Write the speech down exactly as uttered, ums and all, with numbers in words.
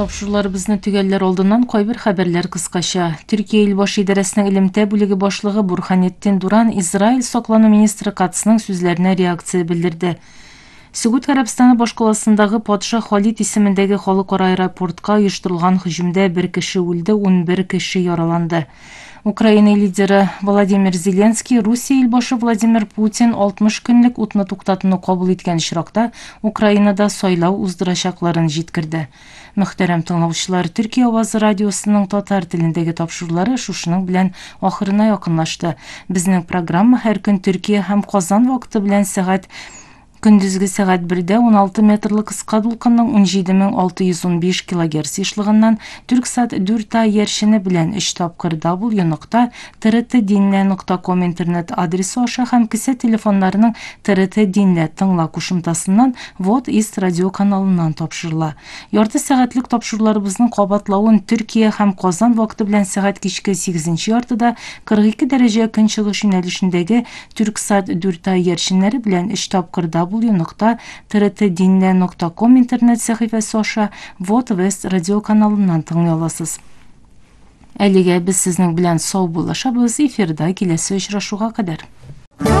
топшыруларыбызны төгәлләр алдыннан кайбер хәбәрләр кыскача. Төркия ил башы идарәсенең элемтә бүлеге башлыгы Бурханеттин Дуран Израиль саклану министры Катсның сүзләренә реакция белдерде. Сәгүд Гарәбстаны башкаласындагы Патша Халид исемендәге халыкара аэропортка оештырылган һөҗүмдә бер кеше үлде, ун бер кеше яраланды. Украина лидеры Владимир Зеленский, Русия илбашы Владимир Путин алтмыш көнлек утны туктатуны кабул иткән очракта Украинада сайлау уздырачакларын җиткерде. Мөхтәрәм тыңлаучылар, Төркия авазы радиосының татар телендәге тапшырулары шушының белән ахырына якынлашты. Безнең программа һәр көн Төркия һәм Казан вакыты белән сәгать Көндүзге сәгать бердә он алты метрлы кыска дулкынның он җиде мең алты йөз ун биш килогерц ешлыгыннан Түрксат дүрт а яршене белән өч тапкыр дабл ю нокта тэ эр тэ динле нокта ком интернет адресы аша һәм кесә телефоннарының тэ эр тэ динле тыңла кушымтасыннан Вот Ист радио каналыннан тапшырыла. Ярты сәгатьлек тапшыруларыбызның кабатлавын Төркия һәм Казан вакыты белән сәгать кичке сигезенче яртыда кырык ике дәрәҗә көнчыгыш юнәлешендәге Түрксат дүрт а яршеннәре белән өч тапкыр дабл ю нокта тэ эр тэ динле нокта ком интернет сәхифәсе аша Вот Вест радио каналыннан тыңлый аласыз. Әлегә без сезнең белән сау булышабыз, эфирда киләсе очрашуга кадәр.